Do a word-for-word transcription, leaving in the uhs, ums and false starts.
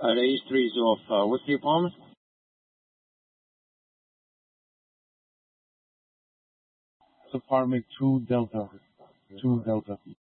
Uh, the H three is off. Uh, what's the apartment? It's apartment two Delta. Two Delta.